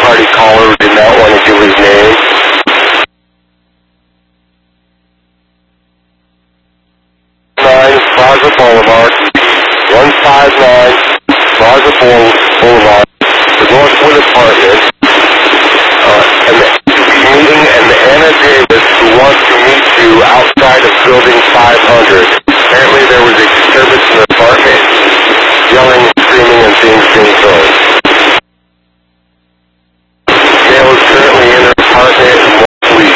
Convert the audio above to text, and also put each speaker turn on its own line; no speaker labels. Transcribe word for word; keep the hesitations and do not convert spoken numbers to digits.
party caller who did not want to give his name. nine Plaza Boulevard, one five nine Plaza Boulevard, the Northwood Apartment, uh, and the meeting and Anna Davis, who wants to meet you outside of Building five hundred. Apparently there was a disturbance in the apartment, yelling, screaming, and things being thrown.